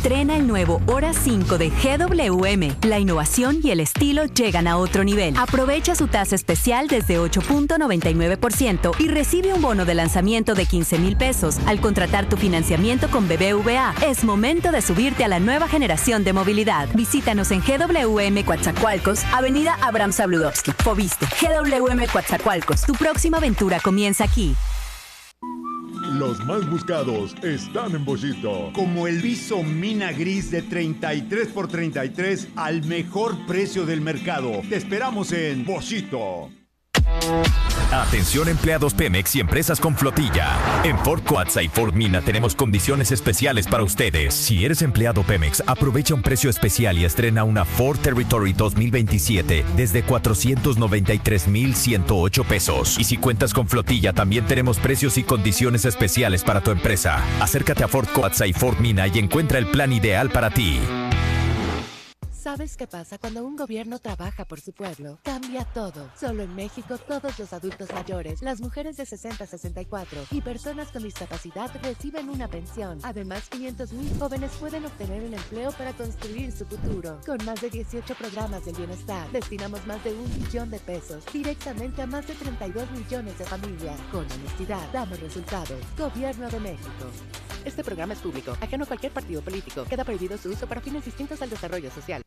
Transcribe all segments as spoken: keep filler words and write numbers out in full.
Estrena el nuevo Hora cinco de G W M. La innovación y el estilo llegan a otro nivel. Aprovecha su tasa especial desde ocho punto noventa y nueve por ciento y recibe un bono de lanzamiento de quince mil pesos al contratar tu financiamiento con B B V A. Es momento de subirte a la nueva generación de movilidad. Visítanos en G W M Coatzacoalcos, Avenida Abraham Sabludowski. Foviste, G W M Coatzacoalcos. Tu próxima aventura comienza aquí. Los más buscados están en Boschito. Como el viso mina gris de treinta y tres por treinta y tres al mejor precio del mercado. Te esperamos en Boschito. Atención empleados Pemex y empresas con flotilla. En Ford Coatza y Ford Mina tenemos condiciones especiales para ustedes. Si eres empleado Pemex, aprovecha un precio especial y estrena una Ford Territory dos mil veintisiete desde cuatrocientos noventa y tres mil ciento ocho pesos. Y si cuentas con flotilla, también tenemos precios y condiciones especiales para tu empresa. Acércate a Ford Coatza y Ford Mina y encuentra el plan ideal para ti. ¿Sabes qué pasa cuando un gobierno trabaja por su pueblo? Cambia todo. Solo en México, todos los adultos mayores, las mujeres de sesenta a sesenta y cuatro y personas con discapacidad reciben una pensión. Además, quinientos mil jóvenes pueden obtener un empleo para construir su futuro. Con más de dieciocho programas del bienestar, destinamos más de un millón de pesos directamente a más de treinta y dos millones de familias. Con honestidad, damos resultados. Gobierno de México. Este programa es público, ajeno a cualquier partido político. Queda prohibido su uso para fines distintos al desarrollo social.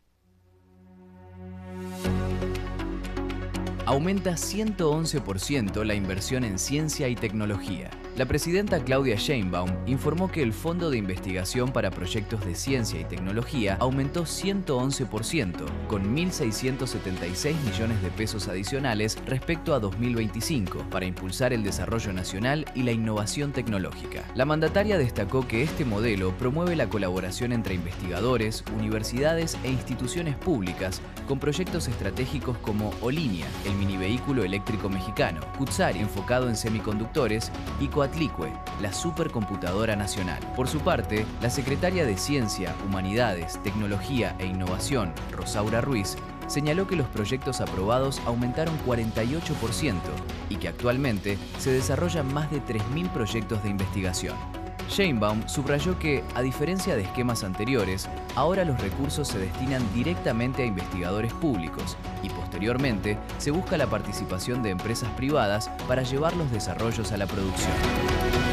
Aumenta ciento once por ciento la inversión en ciencia y tecnología. La presidenta Claudia Sheinbaum informó que el Fondo de Investigación para Proyectos de Ciencia y Tecnología aumentó ciento once por ciento, con mil seiscientos setenta y seis millones de pesos adicionales respecto a dos mil veinticinco, para impulsar el desarrollo nacional y la innovación tecnológica. La mandataria destacó que este modelo promueve la colaboración entre investigadores, universidades e instituciones públicas con proyectos estratégicos como Olinia, el minivehículo eléctrico mexicano, Cutzari, enfocado en semiconductores, y Coatlicue, la supercomputadora nacional. Por su parte, la secretaria de Ciencia, Humanidades, Tecnología e Innovación, Rosaura Ruiz, señaló que los proyectos aprobados aumentaron cuarenta y ocho por ciento y que actualmente se desarrollan más de tres mil proyectos de investigación. Sheinbaum subrayó que, a diferencia de esquemas anteriores, ahora los recursos se destinan directamente a investigadores públicos y posteriormente se busca la participación de empresas privadas para llevar los desarrollos a la producción.